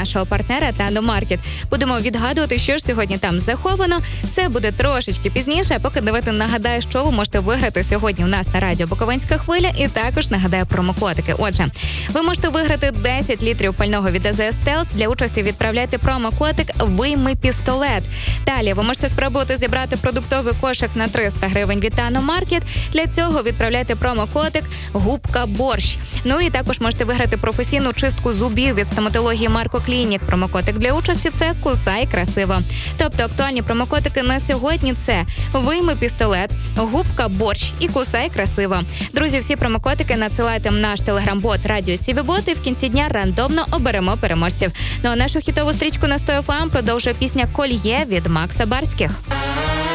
нашого партнера Тано-Маркет. Будемо відгадувати, що ж сьогодні там заховано. Це буде трошечки пізніше, а поки давайте нагадаю, що ви можете виграти сьогодні у нас на радіо Буковинська хвиля, і також нагадаю промокодики. Отже, ви можете виграти 10 літрів пального від АЗС Стелс. Для участі відправляйте промокодик «Вийми пістолет». Далі ви можете спробувати зібрати продуктовий кошик на 300 гривень від Тано-Маркет. Для цього відправляйте промокодик «Губка борщ». Ну і також можете виграти професійну чистку зубів від стоматології Марко Клінік. Промокодик для участі – це «Кусай красиво». Тобто актуальні промокодики на сьогодні – це «Вийми пістолет», «Губка борщ» і «Кусай красиво». Друзі, всі промокодики надсилайте в наш телеграм-бот «Радіо Сівібот» і в кінці дня рандомно оберемо переможців. Ну а нашу хітову стрічку на 100 FM продовжує пісня «Кольє» від Макса Барських.